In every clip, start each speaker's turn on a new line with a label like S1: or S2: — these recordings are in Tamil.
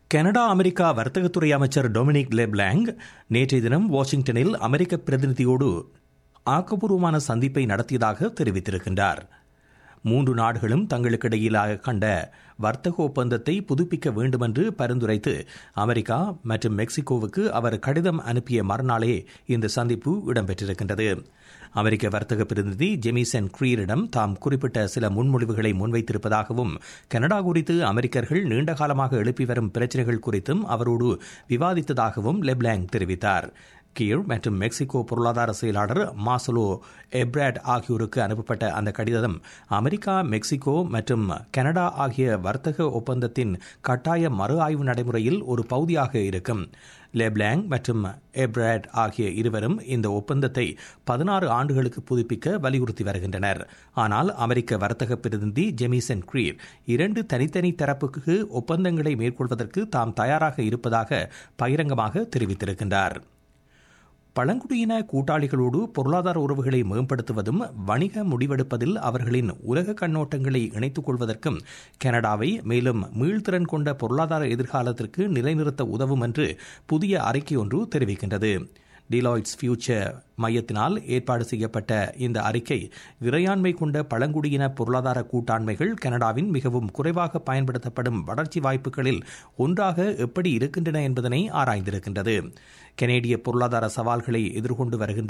S1: கனடா அமெரிக்கா வர்த்தகத்துறை அமைச்சர் டொமினிக் லெப்லாங் நேற்றைய தினம் வாஷிங்டனில் அமெரிக்க பிரதிநிதியோடு ஆக்கப்பூர்வமான சந்திப்பை நடத்தியதாக தெரிவித்திருக்கின்றார். 3 நாடுகளும் தங்களுக்கிடையிலாக கண்ட வர்த்தக ஒப்பந்தத்தை புதுப்பிக்க வேண்டுமென்று பரிந்துரைத்து அமெரிக்கா மற்றும் மெக்சிகோவுக்கு அவர் கடிதம் அனுப்பிய மறுநாளே இந்த சந்திப்பு இடம்பெற்றிருக்கின்றது. அமெரிக்க வர்த்தக பிரதிநிதி ஜெமிசன் கிரீரிடம் தாம் குறிப்பிட்ட சில முன்மொழிவுகளை முன்வைத்திருப்பதாகவும் கனடா குறித்து அமெரிக்கர்கள் நீண்டகாலமாக எழுப்பி வரும் பிரச்சினைகள் குறித்தும் அவரோடு விவாதித்ததாகவும் லெப்லாங் தெரிவித்தார். கீர் மற்றும் மெக்சிகோ பொருளாதார செயலாளர் மார்சலோ எப்ராட் ஆகியோருக்கு அனுப்பப்பட்ட அந்த கடிதம் அமெரிக்கா, மெக்சிகோ மற்றும் கனடா ஆகிய வர்த்தக ஒப்பந்தத்தின் கட்டாய மறு ஆய்வு நடைமுறையில் ஒரு பகுதியாக இருக்கும். லெப்லாங் மற்றும் எப்ராட் ஆகிய இருவரும் இந்த ஒப்பந்தத்தை 16 ஆண்டுகளுக்கு புதுப்பிக்க வலியுறுத்தி வருகின்றனர். ஆனால் அமெரிக்க வர்த்தக பிரதிநிதி ஜெமிசன் கிரீர் 2 தனித்தனி தரப்புக்கு ஒப்பந்தங்களை மேற்கொள்வதற்கு தாம் தயாராக இருப்பதாக பகிரங்கமாக தெரிவித்திருக்கின்றார். பழங்குடியின கூட்டாளிகளோடு பொருளாதார உறவுகளை மேம்படுத்துவதும் வணிக முடிவெடுப்பதில் அவர்களின் உலக கண்ணோட்டங்களை இணைத்துக் கொள்வதற்கும் கனடாவை மேலும் மீள்திறன் கொண்ட பொருளாதார எதிர்காலத்திற்கு நிலைநிறுத்த உதவும் என்று புதிய அறிக்கை ஒன்று தெரிவிக்கின்றது. டிலாய்ட்ஸ் ஃபியூச்சர் மையத்தினால் ஏற்பாடு செய்யப்பட்ட இந்த அறிக்கை இறையாண்மை கொண்ட பழங்குடியின பொருளாதார கூட்டாண்மைகள் கனடாவின் மிகவும் குறைவாக பயன்படுத்தப்படும் வளர்ச்சி வாய்ப்புகளில் ஒன்றாக எப்படி இருக்கின்றன என்பதனை ஆராய்ந்திருக்கின்றது. கனேடிய பொருளாதார சவால்களை எதிர்கொண்டு வருகின்ற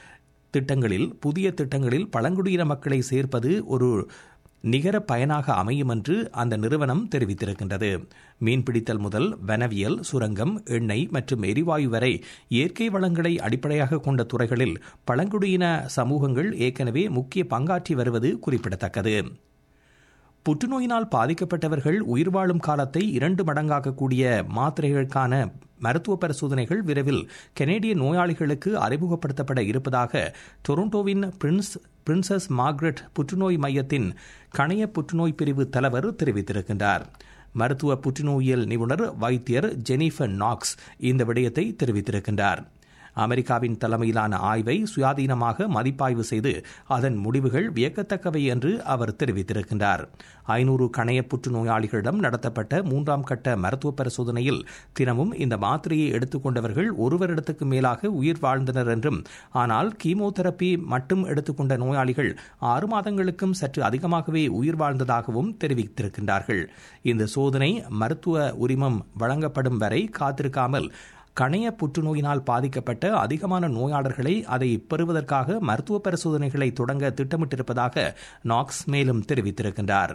S1: புதிய திட்டங்களில் பழங்குடியின மக்களை சேர்ப்பது ஒரு நிகர பயனாக அமையும் என்று அந்த நிறுவனம் தெரிவித்திருக்கின்றது. மீன்பிடித்தல் முதல் வனவியல், சுரங்கம், எண்ணெய் மற்றும் எரிவாயு வரை இயற்கை வளங்களை அடிப்படையாக கொண்ட துறைகளில் பழங்குடியின சமூகங்கள் ஏற்கனவே முக்கிய பங்காற்றி வருவது குறிப்பிடத்தக்கது. புற்றுநோயினால் பாதிக்கப்பட்டவர்கள் உயிர் வாழும் காலத்தை 2 மடங்காக்கக்கூடிய மாத்திரைகளுக்கான மருத்துவ பரிசோதனைகள் விரைவில் கனேடிய நோயாளிகளுக்கு அறிமுகப்படுத்தப்பட இருப்பதாக டொரண்டோவின் பிரின்சஸ் மார்கரெட் புற்றுநோய் மையத்தின் கணைய புற்றுநோய் பிரிவு தலைவர் தெரிவித்திருக்கின்றார். மருத்துவ புற்றுநோயியல் நிபுணர் வைத்தியர் ஜெனிஃபர் நாக்ஸ் இந்த விடயத்தை தெரிவித்திருக்கின்றார். அமெரிக்காவின் தலைமையிலான ஆய்வை சுயாதீனமாக மதிப்பாய்வு செய்து அதன் முடிவுகள் வியக்கத்தக்கவை என்று அவர் தெரிவித்திருக்கின்றார். 500 கணைய புற்றுநோயாளிகளிடம் நடத்தப்பட்ட 3ஆம் கட்ட மருத்துவ பரிசோதனையில் தினமும் இந்த மாத்திரையை எடுத்துக்கொண்டவர்கள் 1 வருடத்துக்கு மேலாக உயிர் வாழ்ந்தனர் என்றும், ஆனால் கீமோதெரப்பி மட்டும் எடுத்துக்கொண்ட நோயாளிகள் 6 மாதங்களுக்கும் சற்று அதிகமாகவே உயிர் வாழ்ந்ததாகவும் தெரிவித்திருக்கின்றார்கள். இந்த சோதனை மருத்துவ உரிமம் வழங்கப்படும் வரை காத்திருக்காமல் கணைய புற்றுநோயினால் பாதிக்கப்பட்ட அதிகமான நோயாளர்களை அதை பெறுவதற்காக மருத்துவ பரிசோதனைகளை தொடங்க திட்டமிட்டிருப்பதாக நாக்ஸ் மேலும் தெரிவித்திருக்கின்றார்.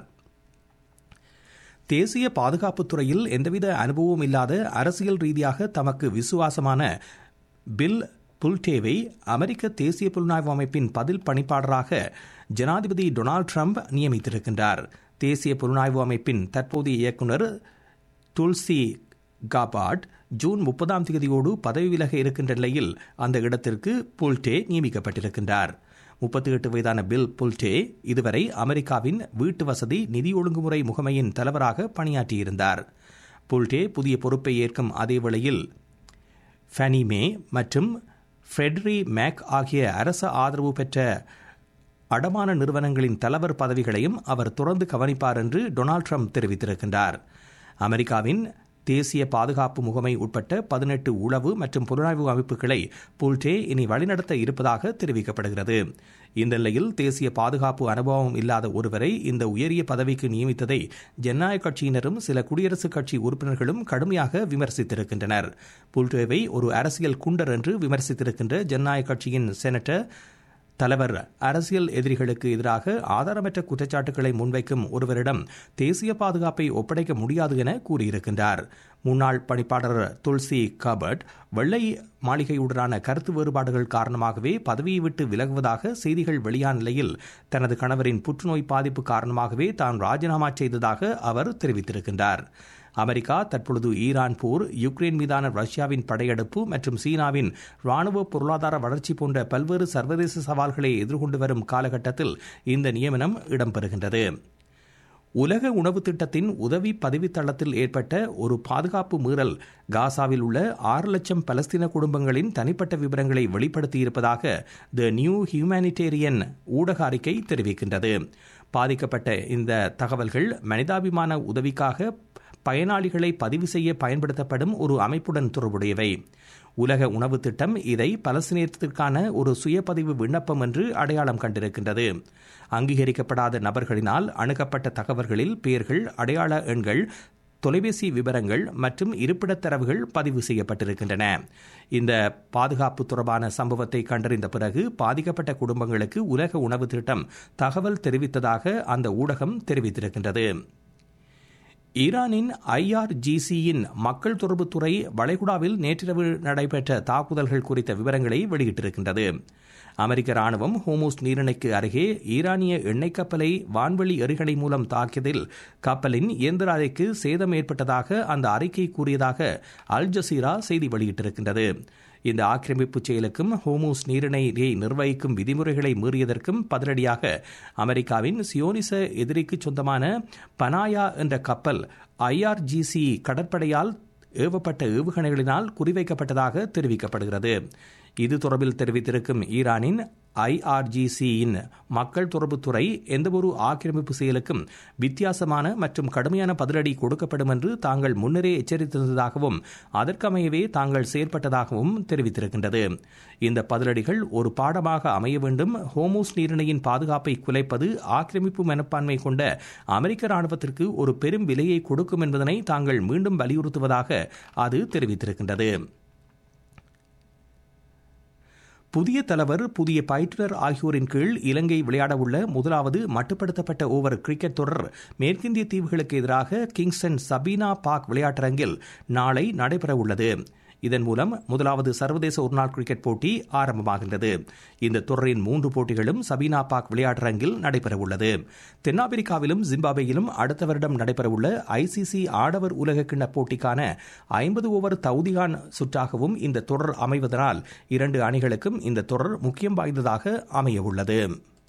S1: தேசிய பாதுகாப்புத் துறையில் எந்தவித அனுபவமும் இல்லாத அரசியல் ரீதியாக தமக்கு விசுவாசமான பில் புல்டேவை அமெரிக்க தேசிய புலனாய்வு அமைப்பின் பதில் பணிப்பாளராக ஜனாதிபதி டொனால்ட் ட்ரம்ப் நியமித்திருக்கின்றார். தேசிய புலனாய்வு அமைப்பின் தற்போதைய இயக்குநர் துல்சி காபார்ட் ஜூன் 30ஆம் தேதியோடு பதவி விலக இருக்கின்ற நிலையில் அந்த இடத்திற்கு புல்டே நியமிக்கப்பட்டிருக்கின்றார். 38 வயதான பில் புல்டே இதுவரை அமெரிக்காவின் வீட்டு வசதி நிதி ஒழுங்குமுறை முகமையின் தலைவராக பணியாற்றியிருந்தார். புல்டே புதிய பொறுப்பை ஏற்கும் அதே வேளையில் ஃபேனி மே மற்றும் ஃப்ரெட்ரி மேக் ஆகிய அரச ஆதரவு பெற்ற அடமான நிறுவனங்களின் தலைவர் பதவிகளையும் அவர் தொடர்ந்து கவனிப்பார் என்று டொனால்ட் ட்ரம்ப் தெரிவித்திருக்கின்றார். அமெரிக்காவின் தேசிய பாதுகாப்பு முகமை உட்பட்ட 18 உளவு மற்றும் புலனாய்வு அமைப்புகளை புல்டே இனி வழிநடத்த இருப்பதாக தெரிவிக்கப்படுகிறது. இந்த நிலையில் தேசிய பாதுகாப்பு அனுபவம் இல்லாத ஒருவரை இந்த உயரிய பதவிக்கு நியமித்ததை ஜனநாயக கட்சியினரும் சில குடியரசுக் கட்சி உறுப்பினர்களும் கடுமையாக விமர்சித்திருக்கின்றனர். புல்டேவை ஒரு அரசியல் குண்டர் என்று விமர்சித்திருக்கின்ற ஜனநாயக கட்சியின் செனட்டர் தலைவர் அரசியல் எதிரிகளுக்கு எதிராக ஆதாரமற்ற குற்றச்சாட்டுகளை முன்வைக்கும் ஒருவரிடம் தேசிய பாதுகாப்பை ஒப்படைக்க முடியாது என கூறியிருக்கின்றார். முன்னாள் பணிப்பாளர் துல்சி காபர்ட் வெள்ளை மாளிகையுடனான கருத்து வேறுபாடுகள் காரணமாகவே பதவியை விட்டு விலகுவதாக செய்திகள் வெளியான நிலையில் தனது கணவரின் புற்றுநோய் பாதிப்பு காரணமாகவே தான் ராஜினாமா செய்ததாக அவர் தெரிவித்திருக்கின்றார். அமெரிக்கா தற்பொழுது ஈரான் போர், யுக்ரைன் மீதான ரஷ்யாவின் படையெடுப்பு மற்றும் சீனாவின் ராணுவ பொருளாதார வளர்ச்சி போன்ற பல்வேறு சர்வதேச சவால்களை எதிர்கொண்டு வரும் காலகட்டத்தில் இந்த நியமனம் இடம்பெறுகின்றது. உலக உணவு திட்டத்தின் உதவி பதிவுத்தளத்தில் ஏற்பட்ட ஒரு பாதுகாப்பு மீறல் காசாவில் உள்ள 6 லட்சம் பலஸ்தீன குடும்பங்களின் தனிப்பட்ட விவரங்களை வெளிப்படுத்தியிருப்பதாக த நியூ ஹியூமானிடேரியன் ஊடக அறிக்கை தெரிவிக்கின்றது. பாதிக்கப்பட்ட இந்த தகவல்கள் மனிதாபிமான உதவிக்காக பயனாளிகளை பதிவு செய்ய பயன்படுத்தப்படும் ஒரு அமைப்புடன் தொடர்புடையவை. உலக உணவு திட்டம் இதை பலஸ்தீனத்திற்கான ஒரு சுயபதிவு விண்ணப்பம் என்று அடையாளம் கண்டிருக்கின்றது. அங்கீகரிக்கப்படாத நபர்களினால் அணுகப்பட்ட தகவல்களில் பெயர்கள், அடையாள எண்கள், தொலைபேசி விவரங்கள் மற்றும் இருப்பிடத் தரவுகள் பதிவு செய்யப்பட்டிருக்கின்றன. இந்த பாதுகாப்பு தொடர்பான சம்பவத்தை கண்டறிந்த பிறகு பாதிக்கப்பட்ட குடும்பங்களுக்கு உலக உணவு திட்டம் தகவல் தெரிவித்ததாக அந்த ஊடகம் தெரிவித்திருக்கின்றது. ஈரானின் IRGCயின் மக்கள் தொடர்புத்துறை வளைகுடாவில் நேற்றிரவு நடைபெற்ற தாக்குதல்கள் குறித்த விவரங்களை வெளியிட்டிருக்கின்றது. அமெரிக்க ராணுவம் ஹோர்முஸ் நீரிணைக்கு அருகே ஈரானிய எண்ணெய் கப்பலை வான்வெளி எறிகணை மூலம் தாக்கியதில் கப்பலின் இயந்திர அறைக்கு சேதம் ஏற்பட்டதாக அந்த அறிக்கை கூறியதாக அல் ஜசீரா செய்தி வெளியிட்டிருக்கின்றது. இந்த ஆக்கிரமிப்பு செயலுக்கும் ஹோர்முஸ் நீரிணையை நிர்வகிக்கும் விதிமுறைகளை மீறியதற்கும் பதிலடியாக அமெரிக்காவின் சியோனிச எதிரிக்கு சொந்தமான பனாயா என்ற கப்பல் IRGC கடற்படையால் ஏவப்பட்ட ஏவுகணைகளினால் குறிவைக்கப்பட்டதாக தெரிவிக்கப்படுகிறது. இது தொடர்பில் தெரிவித்திருக்கும் ஈரானின் IRGCயின் மக்கள் தொடர்புத்துறை எந்தவொரு ஆக்கிரமிப்பு செயலுக்கும் வித்தியாசமான மற்றும் கடுமையான பதிலடி கொடுக்கப்படும் என்று தாங்கள் முன்னரே எச்சரித்திருந்ததாகவும் அதற்கமையவே தாங்கள் செயற்பட்டதாகவும் தெரிவித்திருக்கின்றது. இந்த பதிலடிகள் ஒரு பாடமாக அமைய வேண்டும். ஹோர்முஸ் நீரிணையின் பாதுகாப்பை குலைப்பது ஆக்கிரமிப்பு மனப்பான்மை கொண்ட அமெரிக்க ராணுவத்திற்கு ஒரு பெரும் விலையை கொடுக்கும் என்பதனை தாங்கள் மீண்டும் வலியுறுத்துவதாக அது தெரிவித்திருக்கின்றது. புதிய தலைவர், புதிய பயிற்றுனர் ஆகியோரின் கீழ் இலங்கை விளையாடவுள்ள முதலாவது மட்டுப்படுத்தப்பட்ட ஓவர் கிரிக்கெட் தொடர் மேற்கிந்திய தீவுகளுக்கு எதிராக கிங்ஸ்டன் சபீனா பார்க் விளையாட்டரங்கில் நாளை நடைபெறவுள்ளது. இதன் மூலம் முதலாவது சர்வதேச ஒருநாள் கிரிக்கெட் போட்டி ஆரம்பமாகின்றது. இந்த தொடரின் 3 போட்டிகளும் சபீனா பார்க் விளையாட்டரங்கில் நடைபெறவுள்ளது. தென்னாப்பிரிக்காவிலும் ஜிம்பாப்வேயிலும் அடுத்த வருடம் நடைபெறவுள்ள ICC ஆடவர் உலகக்கிண்ண போட்டிக்கான 50 ஓவர் தகுதிகான் சுற்றாகவும் இந்த தொடர் அமைவதனால் 2 அணிகளுக்கும் இந்த தொடர் முக்கியம் வாய்ந்ததாக அமையவுள்ளது.